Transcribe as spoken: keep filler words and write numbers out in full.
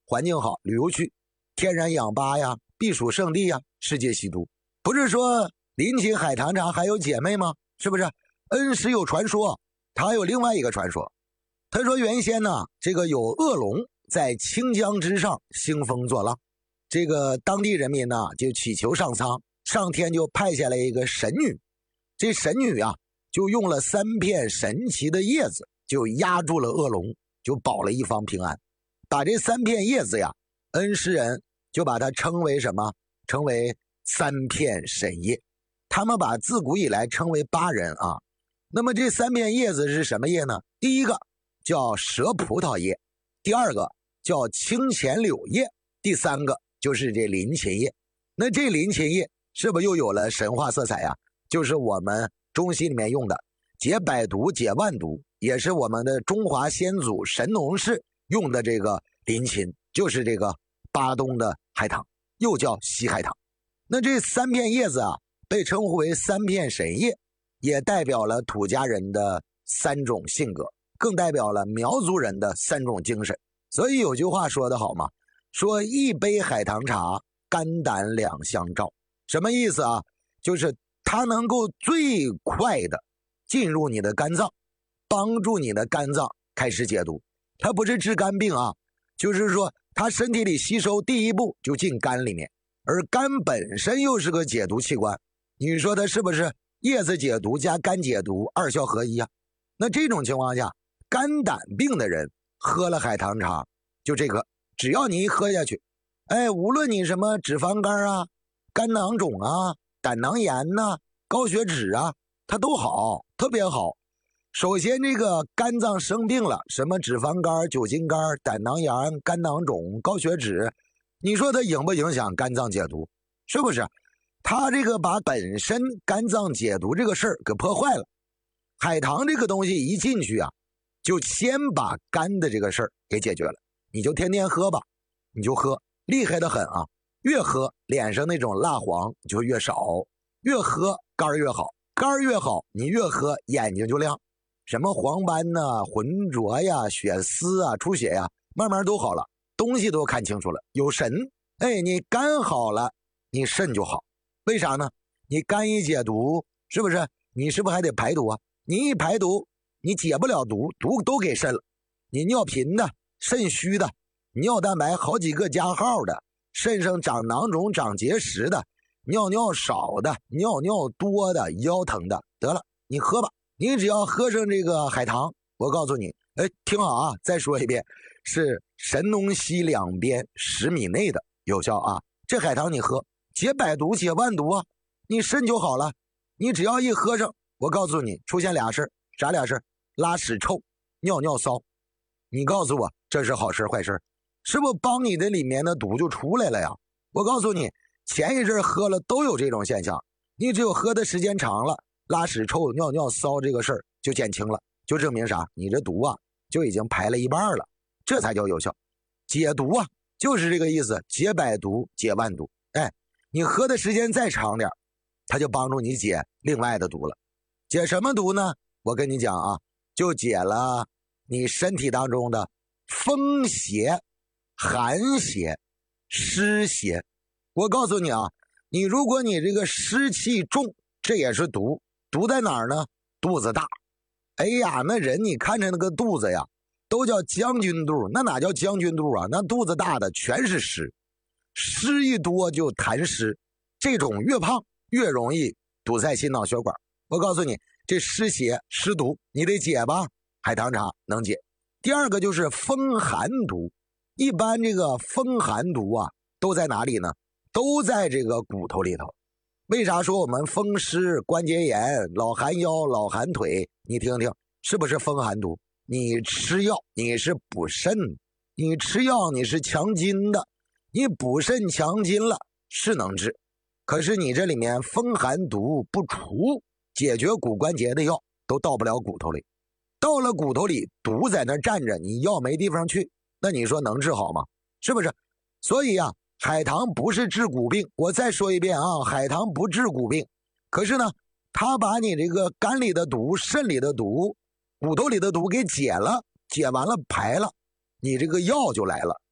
环境好，旅游区，天然氧吧呀，避暑胜地呀，世界稀土。不是说临近海棠茶还有姐妹吗？是不是？恩师有传说，他有另外一个传说。他说原先呢，这个有恶龙在清江之上兴风作浪，这个当地人民呢就祈求上苍，上天就派下来一个神女。这神女啊，就用了三片神奇的叶子，就压住了恶龙，就保了一方平安。把这三片叶子呀，恩师人就把它称为什么？称为三片神叶。他们把自古以来称为八人啊。那么这三片叶子是什么叶呢？第一个叫蛇葡萄叶，第二个叫清钱柳叶，第三个就是这林芹叶。那这林芹叶是不是又有了神话色彩呀？就是我们中西里面用的解百毒解万毒，也是我们的中华先祖神农氏用的这个林芹，就是这个巴东的海棠，又叫西海棠。那这三片叶子啊，被称呼为三片神叶，也代表了土家人的三种性格，更代表了苗族人的三种精神。所以有句话说得好嘛，说一杯海棠茶，肝胆两相照。什么意思啊？就是它能够最快的进入你的肝脏，帮助你的肝脏开始解毒。它不是治肝病啊，就是说它身体里吸收第一步就进肝里面，而肝本身又是个解毒器官。你说它是不是叶子解毒加肝解毒二效合一啊？那这种情况下，肝胆病的人喝了海棠茶，就这个，只要你一喝下去，哎，无论你什么脂肪肝啊、肝囊肿啊、胆囊炎呐、啊、高血脂啊，它都好，特别好。首先这个肝脏生病了，什么脂肪肝、酒精肝、胆囊炎、肝囊肿、高血脂，你说它影不影响肝脏解毒？是不是？它这个把本身肝脏解毒这个事儿给破坏了。海棠这个东西一进去啊，就先把肝的这个事儿给解决了。你就天天喝吧，你就喝，厉害的很啊！越喝脸上那种蜡黄就越少，越喝肝越好，肝越好，你越喝眼睛就亮，什么黄斑呐、浑浊呀、血丝啊、出血呀，慢慢都好了，东西都看清楚了，有神。哎，你肝好了，你肾就好。为啥呢？你肝一解毒，是不是？你是不是还得排毒啊？你一排毒，你解不了毒，毒都给肾了。你尿频的、肾虚的、尿蛋白好几个加号的、肾上长囊肿、长结石的、尿尿少的、尿尿多的、腰疼的，得了，你喝吧。你只要喝上这个海棠，我告诉你，哎，听好啊，再说一遍，是神农溪两边十米内的有效啊。这海棠你喝，解百毒解万毒啊，你肾就好了。你只要一喝上，我告诉你，出现俩事，啥俩事？拉屎臭，尿尿骚。你告诉我这是好事坏事？是不是帮你的里面的毒就出来了呀？我告诉你，前一阵喝了都有这种现象，你只有喝的时间长了，拉屎臭尿尿骚这个事儿就减轻了，就证明啥？你这毒啊就已经排了一半了，这才叫有效。解毒啊就是这个意思，解百毒解万毒。哎，你喝的时间再长点，它就帮助你解另外的毒了。解什么毒呢？我跟你讲啊，就解了你身体当中的风邪、寒邪、湿邪。我告诉你啊，你如果你这个湿气重，这也是毒。毒在哪儿呢？肚子大。哎呀，那人你看着那个肚子呀，都叫将军肚，那哪叫将军肚啊？那肚子大的全是湿，湿一多就痰湿，这种越胖越容易堵塞心脑血管。我告诉你，这湿邪湿毒你得解吧，海棠茶能解。第二个就是风寒毒，一般这个风寒毒啊都在哪里呢？都在这个骨头里头。为啥说我们风湿、关节炎、老寒腰、老寒腿？你听听，是不是风寒毒？你吃药你是补肾，你吃药你是强筋的，你补肾强筋了是能治，可是你这里面风寒毒不除，解决骨关节的药都到不了骨头里，到了骨头里毒在那站着，你药没地方去，那你说能治好吗？是不是？所以啊，海棠不是治骨病，我再说一遍啊，海棠不治骨病，可是呢它把你这个肝里的毒、肾里的毒、骨头里的毒给解了，解完了排了，你这个药就来了。